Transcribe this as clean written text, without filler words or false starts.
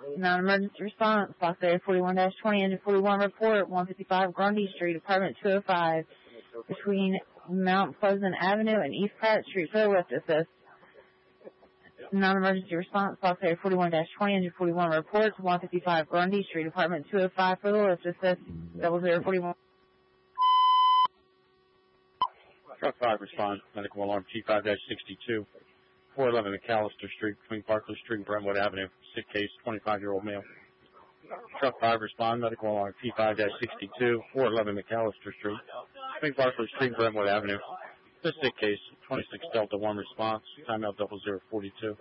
Non-emergency response, box area 41-20, engine 41, report 155 Grundy Street, apartment 205, between Mount Pleasant Avenue and East Pratt Street, for the lift assist. Non-emergency response, box area 41-20, engine 41, reports 155 Grundy Street, apartment 205, for the lift assist, 0041. Truck 5 respond, medical alarm T5-62, 411 McAllister Street, between Barclay Street and Brentwood Avenue, sick case, 25-year-old male. Truck 5 respond, medical alarm T5-62, 411 McAllister Street, between Barclay Street and Brentwood Avenue. This sick case, 26 Delta 1 response, timeout 0042.